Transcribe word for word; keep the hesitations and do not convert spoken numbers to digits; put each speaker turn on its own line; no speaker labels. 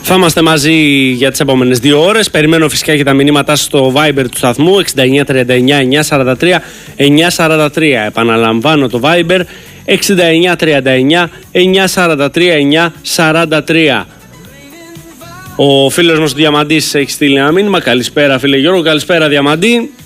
Θα είμαστε μαζί για τις επόμενες δύο ώρες. Περιμένω φυσικά και τα μηνύματά σας στο Viber του σταθμού εξήντα εννιά τριάντα εννιά εννιακόσια σαράντα τρία εννιακόσια σαράντα τρία. Επαναλαμβάνω το Viber εξήντα εννιά τριάντα εννιά εννιακόσια σαράντα τρία εννιακόσια σαράντα τρία. Ο φίλος μας ο Διαμαντής έχει στείλει ένα μήνυμα. Καλησπέρα φίλε Γιώργο, καλησπέρα Διαμαντή.